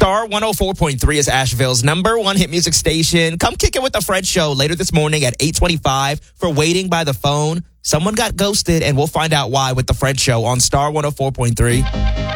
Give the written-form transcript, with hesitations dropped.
Star 104.3 is Asheville's #1 hit music station. Come kick it with the Fred Show later this morning at 8:25 for Waiting by the Phone. Someone got ghosted, and we'll find out why with the Fred Show on Star 104.3.